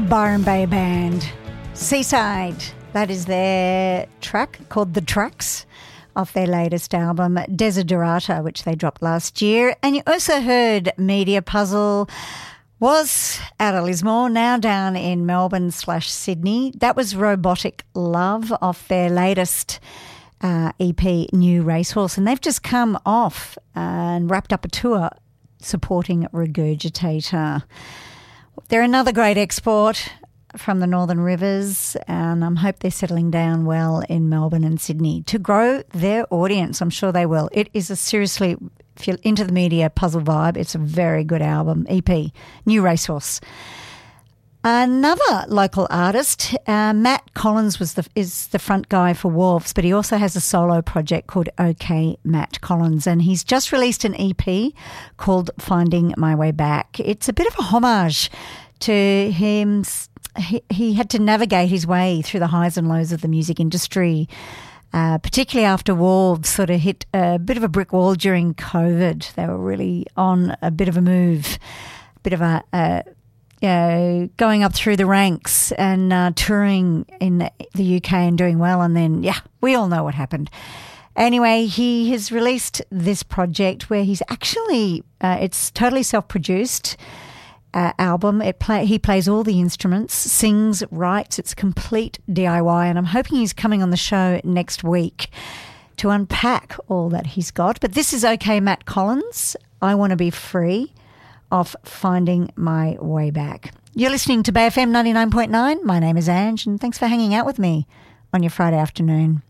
Byron Bay Band. Seaside, that is their track called The Tracks off their latest album, Desiderata, which they dropped last year. And you also heard Media Puzzle was out of Lismore, now down in Melbourne/Sydney. That was Robotic Love off their latest EP, New Racehorse. And they've just come off and wrapped up a tour supporting Regurgitator. They're another great export from the Northern Rivers, and I hope they're settling down well in Melbourne and Sydney to grow their audience. I'm sure they will. It is a seriously, if you're into the Media Puzzle vibe, it's a very good album, EP, New Racehorse. Another local artist, Matt Collins, is the front guy for Wolves, but he also has a solo project called OK Matt Collins, and he's just released an EP called Finding My Way Back. It's a bit of a homage to him. He had to navigate his way through the highs and lows of the music industry, particularly after Wolves sort of hit a bit of a brick wall during COVID. They were really on a bit of a move, a bit of a going up through the ranks and touring in the UK and doing well. And then, we all know what happened. Anyway, he has released this project where he's actually, it's totally self-produced album. He plays all the instruments, sings, writes. It's complete DIY. And I'm hoping he's coming on the show next week to unpack all that he's got. But this is OK Matt Collins, I Want to Be Free, of Finding My Way Back. You're listening to Bay FM 99.9. My name is Ange, and thanks for hanging out with me on your Friday afternoon.